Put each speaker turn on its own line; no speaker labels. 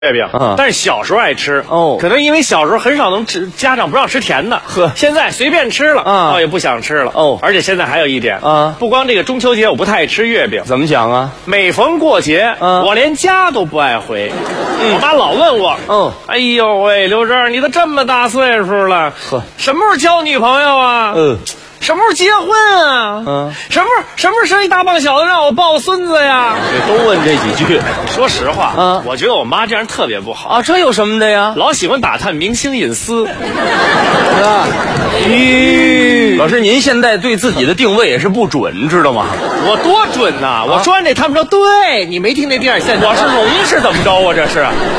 月饼，但是小时候爱吃
哦，
可能因为小时候很少能吃，家长不让吃甜的，现在随便吃了倒也不想吃了
哦。
而且现在还有一点
不
光这个中秋节我不太爱吃月饼，
怎么讲啊？
每逢过节我连家都不爱回。我妈老问我，哎呦喂，刘正，你都这么大岁数了，什么时候交女朋友啊？什么时候结婚啊？什么时候生一大棒小子让我抱孙子呀？
都问这几句。
说实话，我觉得我妈这样特别不好
啊。这有什么的呀？
老喜欢打探明星隐私。
老师，您现在对自己的定位也是不准，知道吗？
我多准呐！我说完这，他们说对，你没听那电影现场，
我是聋是怎么着啊？这是。